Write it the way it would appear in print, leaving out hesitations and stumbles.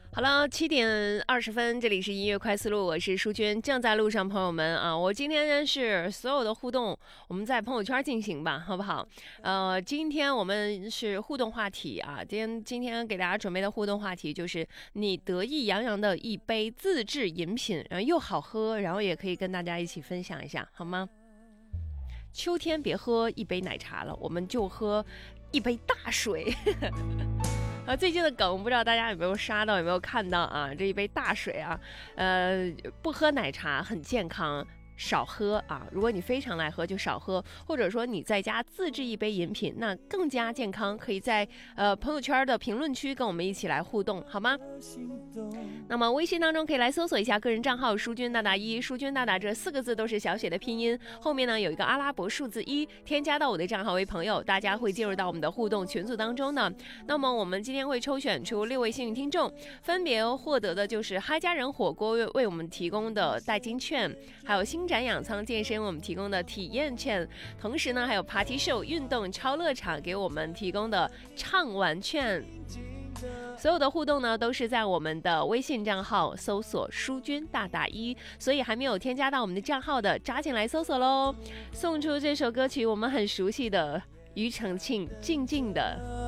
好了，7:20，这里是音乐快思路，我是淑娟，正在路上，朋友们啊，我今天是所有的互动，我们在朋友圈进行吧，好不好？今天我们是互动话题啊，今天给大家准备的互动话题就是你得意洋洋的一杯自制饮品，然后又好喝，然后也可以跟大家一起分享一下，好吗？秋天别喝一杯奶茶了，我们就喝一杯大水。最近的梗不知道大家有没有刷到，有没有看到啊？这一杯大水啊，不喝奶茶很健康。少喝啊！如果你非常爱喝，就少喝，或者说你在家自制一杯饮品，那更加健康。可以在朋友圈的评论区跟我们一起来互动，好吗？那么微信当中可以来搜索一下个人账号“淑君大大一”，淑君大大这4个字都是小写的拼音，后面呢有一个阿拉伯数字1，添加到我的账号为朋友，大家会进入到我们的互动群组当中呢。那么我们今天会抽选出6位幸运听众，分别获得的就是嗨家人火锅为我们提供的代金券，还有新展养仓健身为我们提供的体验券，同时呢还有 Party Show 运动超乐场给我们提供的畅玩券。所有的互动呢都是在我们的微信账号搜索淑君大大一，所以还没有添加到我们的账号的抓紧来搜索咯。送出这首歌曲我们很熟悉的庾澄庆静静的。